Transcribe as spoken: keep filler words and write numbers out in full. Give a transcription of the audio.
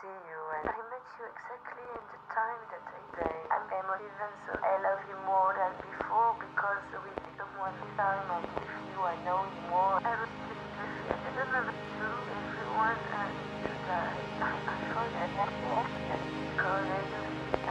see you, and I met you exactly in the time that I say. I'm even so I love you more than before because with someone this time I give you, I know you more. I really love you. I don't know what to do. Everyone uh, needs to die. I, I forget that.